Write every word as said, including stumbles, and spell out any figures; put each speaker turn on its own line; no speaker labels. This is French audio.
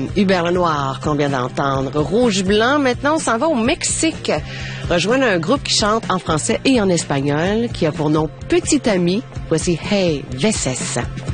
Hubert Lenoir qu'on vient d'entendre. Rouge Blanc, maintenant on s'en va au Mexique. Rejoindre un groupe qui chante en français et en espagnol, qui a pour nom Petit Ami. Voici Hey Veces.